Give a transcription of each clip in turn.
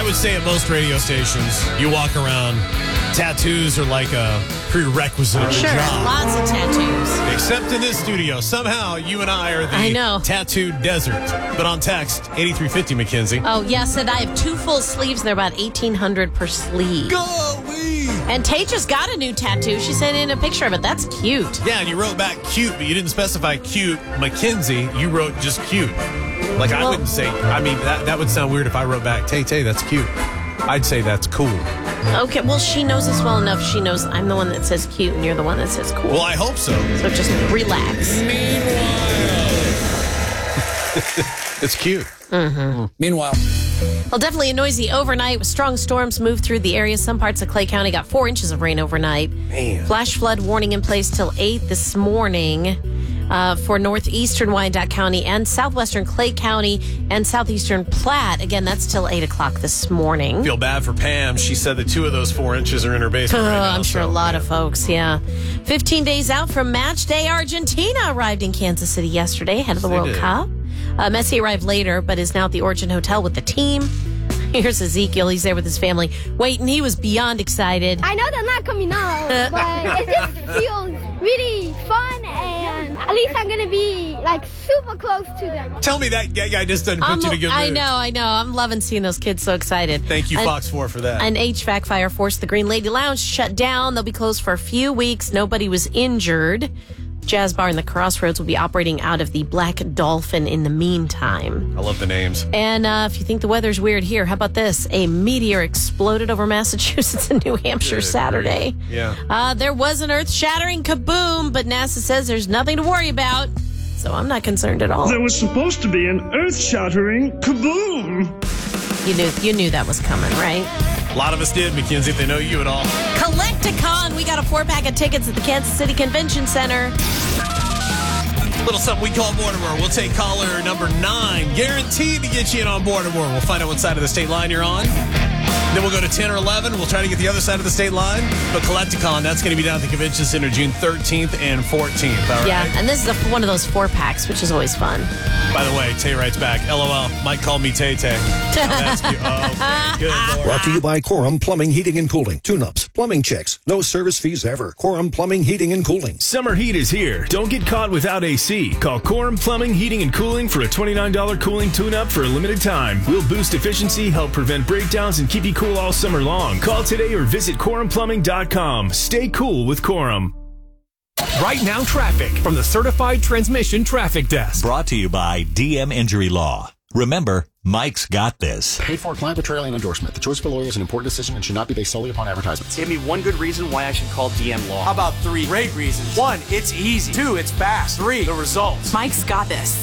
would say at most radio stations, you walk around, tattoos are like a prerequisite of the Sure, job. lots of tattoos. Except in this studio. Somehow, you and I are the tattoo desert. But on text, 8350 Mackenzie. Oh, yes, and I have 2 full sleeves. They're about $1,800 per sleeve. Golly! And Tay just got a new tattoo. She sent in a picture of it. That's cute. Yeah, and you wrote back cute, but you didn't specify cute Mackenzie. You wrote just cute. Like, I wouldn't say, that would sound weird if I wrote back, Tay, that's cute. I'd say that's cool. Okay, well, she knows us well enough. She knows I'm the one that says cute and you're the one that says cool. Well, I hope so. So just relax. It's cute. Mm-hmm. Meanwhile. Well, definitely a noisy overnight with strong storms moved through the area. Some parts of Clay County got 4 inches of rain overnight. Man. Flash flood warning in place till 8 this morning for northeastern Wyandotte County and southwestern Clay County and southeastern Platte. Again, that's till 8 o'clock this morning. Feel bad for Pam. She said that 2 of those 4 inches are in her basement right now. I'm sure a lot of folks, 15 days out from Match Day, Argentina arrived in Kansas City yesterday ahead of the World Cup. Messi arrived later, but is now at the Origin Hotel with the team. Here's Ezekiel. He's there with his family. Waiting. He was beyond excited. I know they're not coming out, but it just feels really fun, and at least I'm going to be, super close to them. Tell me that guy just doesn't put you in a good mood. I know. I'm loving seeing those kids so excited. Thank you, Fox 4, for that. An HVAC fire forced the Green Lady Lounge shut down. They'll be closed for a few weeks. Nobody was injured. Jazz Bar and the Crossroads will be operating out of the Black Dolphin in the meantime. I love the names. And if you think the weather's weird here, how about this? A meteor exploded over Massachusetts and New Hampshire Saturday. Yeah. There was an earth-shattering kaboom, but NASA says there's nothing to worry about. So I'm not concerned at all. There was supposed to be an earth-shattering kaboom. You knew that was coming, right? A lot of us did, Mackenzie, if they know you at all. Collecticon. We got a 4-pack of tickets at the Kansas City Convention Center. A little something we call Baltimore. We'll take caller number 9. Guaranteed to get you in on Baltimore. We'll find out what side of the state line you're on. Then we'll go to 10 or 11. We'll try to get the other side of the state line. But Collecticon, that's going to be down at the Convention Center June 13th and 14th. All right? Yeah, and this is one of those 4-packs, which is always fun. By the way, Tay writes back, LOL, Mike called me Tay-Tay. Oh, that's cute. Oh, okay. Good Lord. Brought to you by Quorum Plumbing, Heating, and Cooling. Tune-ups, plumbing checks, no service fees ever. Quorum Plumbing, Heating, and Cooling. Summer heat is here. Don't get caught without AC. Call Quorum Plumbing, Heating, and Cooling for a $29 cooling tune-up for a limited time. We'll boost efficiency, help prevent breakdowns, and keep you cool all summer long. Call today or visit QuorumPlumbing.com. Stay cool with Quorum. Right now, traffic from the Certified Transmission Traffic Desk. Brought to you by DM Injury Law. Remember, Mike's got this. Paid for client betrayal and endorsement. The choice of a lawyer is an important decision and should not be based solely upon advertisements. Give me one good reason why I should call DM Law. How about 3 great reasons? 1, it's easy. 2, it's fast. 3, the results. Mike's got this.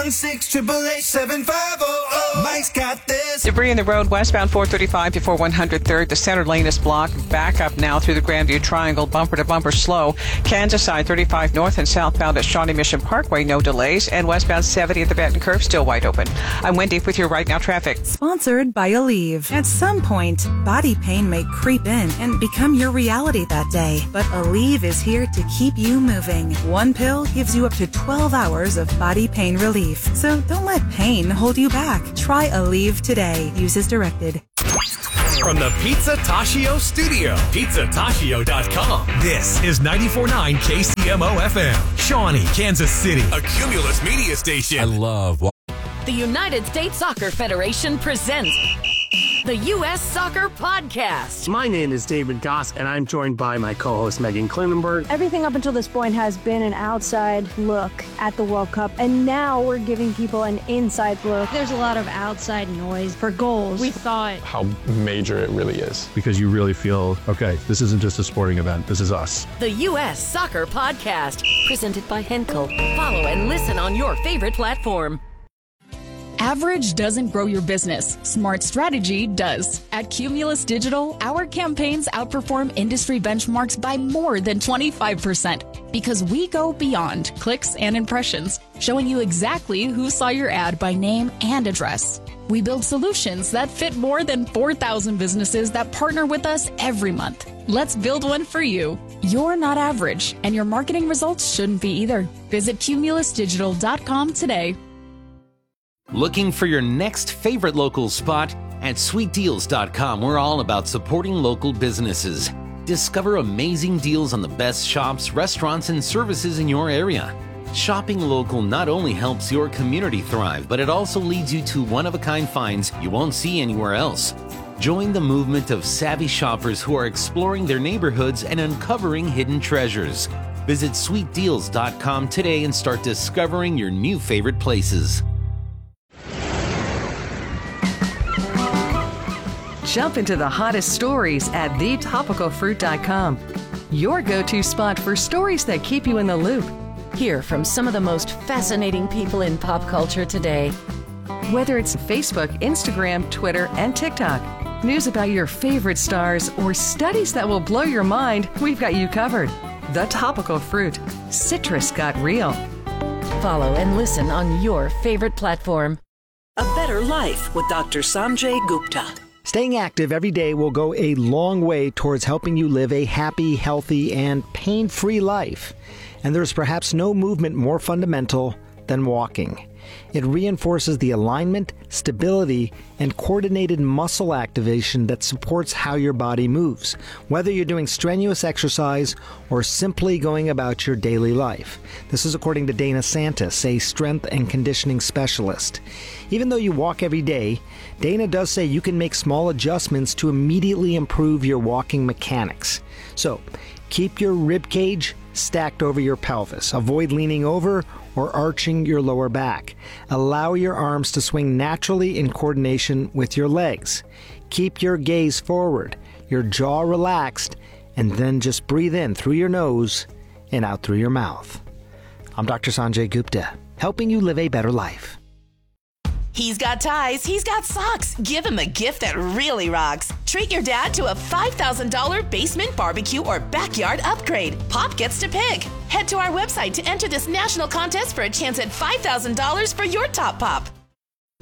816-888-7500. Mike's got this. Debris in the road westbound 435 before 103rd. The center lane is blocked. Back up now through the Grandview Triangle. Bumper to bumper slow. Kansas side 35 north and southbound at Shawnee Mission Parkway. No delays. And westbound 70 at the Benton Curve still wide open. I'm Wendy with your Right Now traffic. Sponsored by Aleve. At some point, body pain may creep in and become your reality that day. But Aleve is here to keep you moving. One pill gives you up to 12 hours of body pain relief. So don't let pain hold you back. Try Aleve today. Use as directed. From the Pizza Tashio studio, pizzatashio.com. This is 94.9 KCMO FM, Shawnee, Kansas City, a Cumulus media station. I love the United States Soccer Federation presents the U.S. Soccer Podcast. My name is David Goss, and I'm joined by my co-host Megan Klinenberg. Everything up until this point has been an outside look at the World Cup, and now we're giving people an inside look. There's a lot of outside noise for goals. We thought how major it really is. Because you really feel, okay, this isn't just a sporting event, this is us. The U.S. Soccer Podcast, presented by Henkel. Follow and listen on your favorite platform. Average doesn't grow your business. Smart strategy does. At Cumulus Digital, our campaigns outperform industry benchmarks by more than 25% because we go beyond clicks and impressions, showing you exactly who saw your ad by name and address. We build solutions that fit more than 4,000 businesses that partner with us every month. Let's build one for you. You're not average, and your marketing results shouldn't be either. Visit cumulusdigital.com today. Looking for your next favorite local spot? At sweetdeals.com, we're all about supporting local businesses. Discover amazing deals on the best shops, restaurants, and services in your area. Shopping local not only helps your community thrive, but it also leads you to one-of-a-kind finds you won't see anywhere else. Join the movement of savvy shoppers who are exploring their neighborhoods and uncovering hidden treasures. Visit sweetdeals.com today and start discovering your new favorite places. Jump into the hottest stories at thetopicalfruit.com. Your go-to spot for stories that keep you in the loop. Hear from some of the most fascinating people in pop culture today. Whether it's Facebook, Instagram, Twitter, and TikTok, news about your favorite stars, or studies that will blow your mind, we've got you covered. The Topical Fruit. Citrus got real. Follow and listen on your favorite platform. A Better Life with Dr. Sanjay Gupta. Staying active every day will go a long way towards helping you live a happy, healthy, and pain-free life. And there's perhaps no movement more fundamental than walking. It reinforces the alignment, stability, and coordinated muscle activation that supports how your body moves, whether you're doing strenuous exercise or simply going about your daily life. This is according to Dana Santis, a strength and conditioning specialist. Even though you walk every day, Dana does say you can make small adjustments to immediately improve your walking mechanics. So, keep your rib cage stacked over your pelvis. Avoid leaning over or arching your lower back. Allow your arms to swing naturally in coordination with your legs. Keep your gaze forward, your jaw relaxed, and then just breathe in through your nose and out through your mouth. I'm Dr. Sanjay Gupta, helping you live a better life. He's got ties, he's got socks. Give him a gift that really rocks. Treat your dad to a $5,000 basement barbecue or backyard upgrade. Pop gets to pick. Head to our website to enter this national contest for a chance at $5,000 for your top pop.